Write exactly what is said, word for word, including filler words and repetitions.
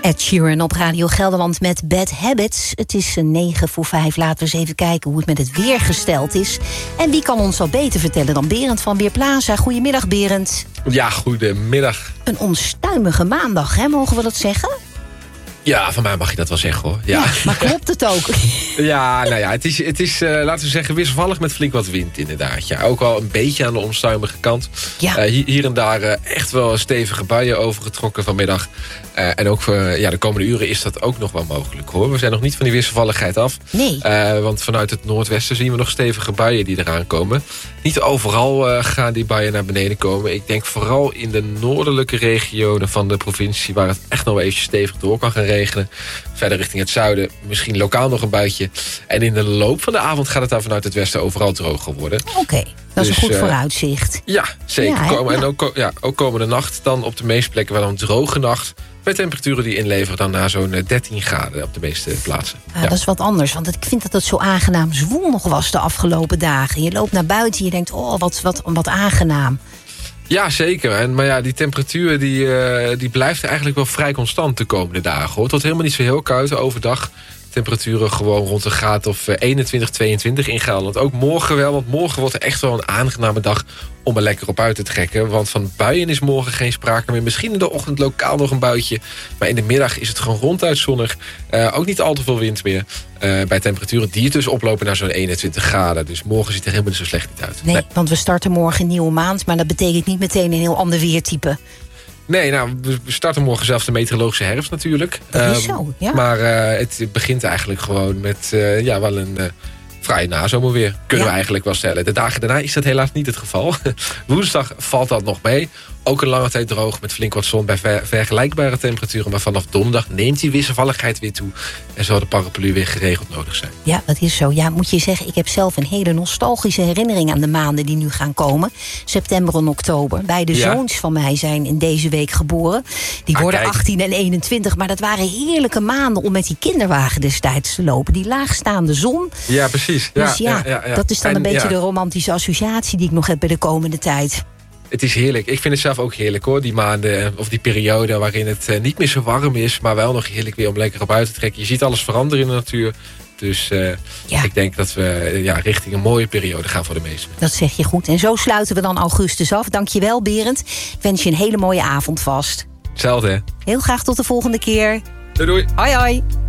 Ed Sheeran op Radio Gelderland met Bad Habits. Het is negen voor vijf. Laten we eens even kijken hoe het met het weer gesteld is. En wie kan ons al beter vertellen dan Berend van Weerplaza. Goedemiddag, Berend. Ja, goedemiddag. Een onstuimige maandag, hè? Mogen we dat zeggen? Ja, van mij mag je dat wel zeggen, hoor. Ja, ja maar klopt het ook? Ja, nou ja, het is, het is uh, laten we zeggen, wisselvallig met flink wat wind inderdaad. Ja, ook al een beetje aan de onstuimige kant. Ja. Uh, hier, hier en daar uh, echt wel stevige buien overgetrokken vanmiddag. Uh, en ook uh, ja, de komende uren is dat ook nog wel mogelijk, hoor. We zijn nog niet van die wisselvalligheid af. Nee. Uh, want vanuit het noordwesten zien we nog stevige buien die eraan komen. Niet overal uh, gaan die buien naar beneden komen. Ik denk vooral in de noordelijke regionen van de provincie, waar het echt nog wel eventjes stevig door kan gaan regenen. Verder richting het zuiden misschien lokaal nog een buitje. En in de loop van de avond gaat het daar vanuit het westen overal droger worden. Oké, okay, dat is dus, een goed uh, vooruitzicht. Ja, zeker. Ja, Komen, ja. En ook, ja, ook komende nacht dan op de meeste plekken wel een droge nacht. Met temperaturen die inleveren dan naar zo'n dertien graden op de meeste plaatsen. Ja, ja. Dat is wat anders, want ik vind dat het zo aangenaam zwoel nog was de afgelopen dagen. Je loopt naar buiten en je denkt, oh, wat, wat, wat aangenaam. Ja, zeker. En, maar ja, die temperatuur die, uh, die blijft eigenlijk wel vrij constant de komende dagen, hoor. Het wordt helemaal niet zo heel koud overdag. Temperaturen gewoon rond een graad of eenentwintig, tweeëntwintig in Gelderland. Ook morgen wel, want morgen wordt er echt wel een aangename dag om er lekker op uit te trekken. Want van buien is morgen geen sprake meer. Misschien in de ochtend lokaal nog een buitje. Maar in de middag is het gewoon ronduit zonnig. Uh, ook niet al te veel wind meer. Uh, bij temperaturen die dus oplopen naar zo'n eenentwintig graden. Dus morgen ziet er helemaal zo slecht niet uit. Nee, nee, want we starten morgen een nieuwe maand. Maar dat betekent niet meteen een heel ander weertype. Nee, nou, we starten morgen zelfs de meteorologische herfst natuurlijk. Dat is zo, ja. Um, maar uh, het begint eigenlijk gewoon met uh, ja, wel een uh, vrije nazomerweer. Kunnen ja. we eigenlijk wel stellen. De dagen daarna is dat helaas niet het geval. Woensdag valt dat nog mee. Ook een lange tijd droog met flink wat zon bij ver- vergelijkbare temperaturen. Maar vanaf donderdag neemt die wisselvalligheid weer toe. En zal de paraplu weer geregeld nodig zijn. Ja, dat is zo. Ja, moet je zeggen, ik heb zelf een hele nostalgische herinnering aan de maanden die nu gaan komen. September en oktober. Beide ja. zoons van mij zijn in deze week geboren. Die ah, worden kijk. achttien en eenentwintig. Maar dat waren heerlijke maanden om met die kinderwagen destijds te lopen. Die laagstaande zon. Ja, precies. Ja, dus ja, ja, ja, ja. dat is dan en, een beetje ja. de romantische associatie die ik nog heb bij de komende tijd. Het is heerlijk. Ik vind het zelf ook heerlijk, hoor. Die maanden of die periode waarin het uh, niet meer zo warm is, maar wel nog heerlijk weer om lekker op uit te trekken. Je ziet alles veranderen in de natuur. Dus uh, ja. ik denk dat we uh, ja, richting een mooie periode gaan voor de meesten. Dat zeg je goed. En zo sluiten we dan augustus af. Dankjewel, Berend. Ik wens je een hele mooie avond vast. Hetzelfde, hè? Heel graag tot de volgende keer. Doei, doei. Hoi, hoi.